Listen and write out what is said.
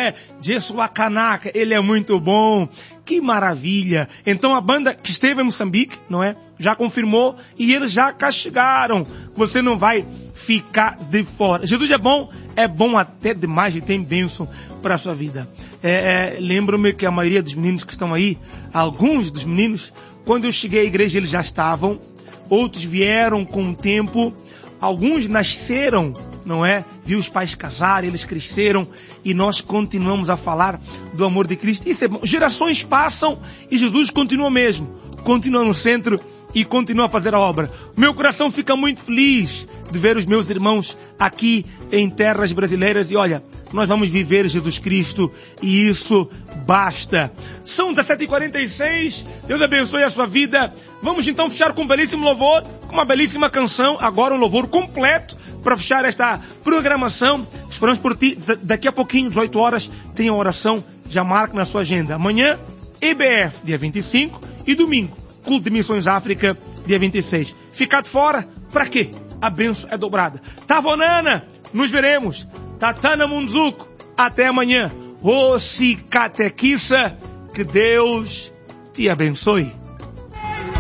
Jesua Kanaka, ele é muito bom. Que maravilha. Então a banda que esteve em Moçambique, não é? Já confirmou e eles já castigaram. Você não vai ficar de fora. Jesus é bom até demais e tem bênção para a sua vida. Lembro-me que a maioria dos meninos que estão aí, alguns dos meninos, quando eu cheguei à igreja eles já estavam, outros vieram com o tempo, alguns nasceram, não é? Viu os pais casarem, eles cresceram e nós continuamos a falar do amor de Cristo. Isso é bom. Gerações passam e Jesus continua mesmo. Continua no centro e continua a fazer a obra. O meu coração fica muito feliz de ver os meus irmãos aqui em terras brasileiras e olha, nós vamos viver Jesus Cristo e isso basta. São 17h46, Deus abençoe a sua vida. Vamos então fechar com um belíssimo louvor, com uma belíssima canção, agora um louvor completo para fechar esta programação. Esperamos por ti, daqui a pouquinho, 18 horas, tem a oração, já marca na sua agenda. Amanhã, EBF, dia 25 e domingo, Culto de Missões África, dia 26. Ficar de fora, para quê? A bênção é dobrada. Tavonana, nos veremos. Tatana Munzuko, até amanhã. Rosi Catequissa, que Deus te abençoe.